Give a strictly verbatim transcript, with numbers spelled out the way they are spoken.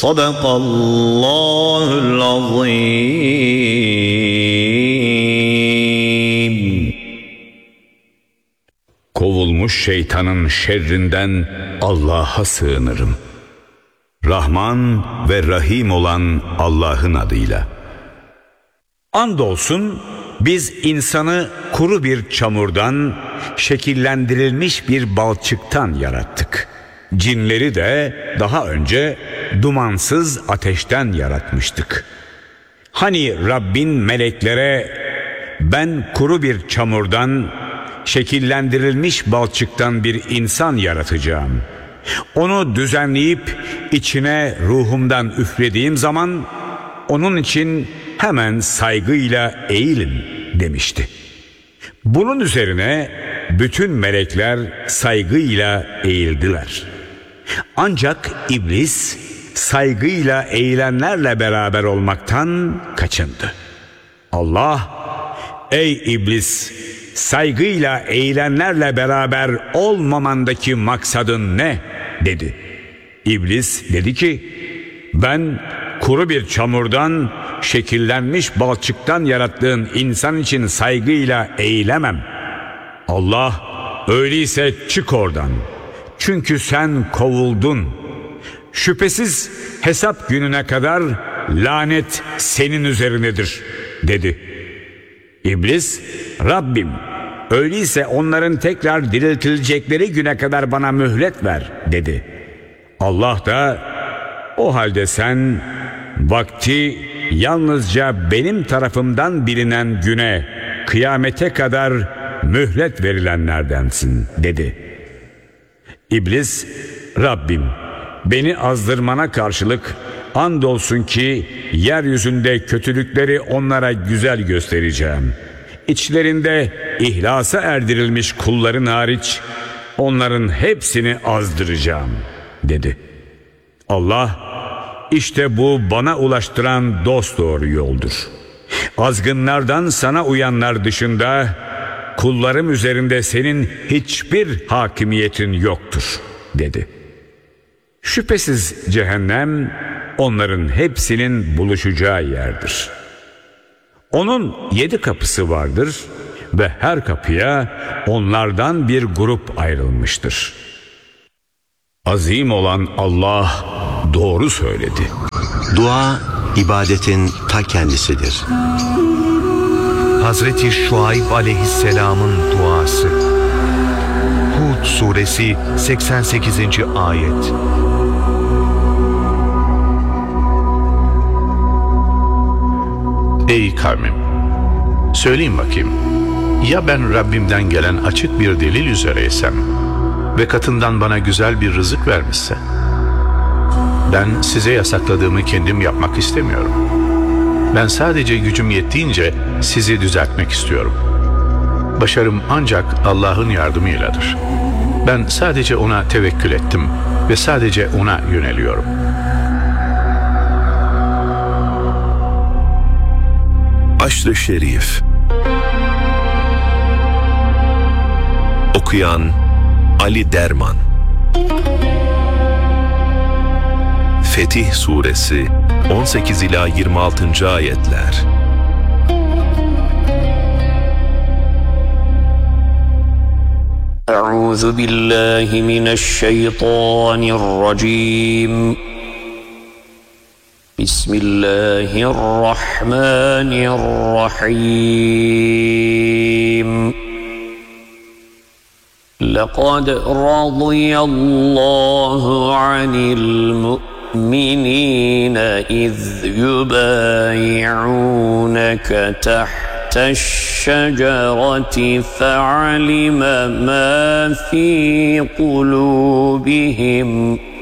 Sadakallahul azim. Kovulmuş şeytanın şerrinden Allah'a sığınırım. Rahman ve Rahim olan Allah'ın adıyla. Andolsun biz insanı kuru bir çamurdan, şekillendirilmiş bir balçıktan yarattık. Cinleri de daha önce dumansız ateşten yaratmıştık. Hani Rabbin meleklere ben kuru bir çamurdan, şekillendirilmiş balçıktan bir insan yaratacağım. Onu düzenleyip içine ruhumdan üflediğim zaman onun için hemen saygıyla eğilin demişti. Bunun üzerine bütün melekler saygıyla eğildiler. Ancak iblis saygıyla eğilenlerle beraber olmaktan kaçındı. Allah, ey iblis, saygıyla eğilenlerle beraber olmamandaki maksadın ne? dedi. İblis dedi ki, ben kuru bir çamurdan, şekillenmiş balçıktan yarattığın insan için saygıyla eğilemem. Allah, öyleyse çık oradan. Çünkü sen kovuldun. Şüphesiz hesap gününe kadar lanet senin üzerinedir dedi. İblis, Rabbim, öyleyse onların tekrar diriltilecekleri güne kadar bana mühlet ver dedi. Allah da, o halde sen vakti yalnızca benim tarafımdan bilinen güne, kıyamete kadar mühlet verilenlerdensin dedi. İblis, Rabbim, beni azdırmana karşılık andolsun ki yeryüzünde kötülükleri onlara güzel göstereceğim. İçlerinde ihlasa erdirilmiş kulların hariç onların hepsini azdıracağım dedi. Allah, işte bu bana ulaştıran dosdoğru yoldur. Azgınlardan sana uyanlar dışında kullarım üzerinde senin hiçbir hakimiyetin yoktur dedi. Şüphesiz cehennem onların hepsinin buluşacağı yerdir. Onun yedi kapısı vardır ve her kapıya onlardan bir grup ayrılmıştır. Azim olan Allah doğru söyledi. Dua, ibadetin ta kendisidir. Hazreti Şuayb aleyhisselamın duası. Hud suresi seksen sekizinci ayet. Ey kavmim, söyleyin bakayım, ya ben Rabbimden gelen açık bir delil üzereysem ve katından bana güzel bir rızık vermişse? Ben size yasakladığımı kendim yapmak istemiyorum. Ben sadece gücüm yettiğince sizi düzeltmek istiyorum. Başarım ancak Allah'ın yardımıyladır. Ben sadece ona tevekkül ettim ve sadece ona yöneliyorum. Haşr-ı Şerif. Okuyan Ali Derman. Fetih Suresi on sekiz ila yirmi altıncı ayetler. Euzu billahi mineşşeytanirracim. Bismillahirrahmanirrahim. Laqad radiyallahu anil mu'minina iz yubayi'unaka tahta'ş-şecereti fe'alime ma fi kulubihim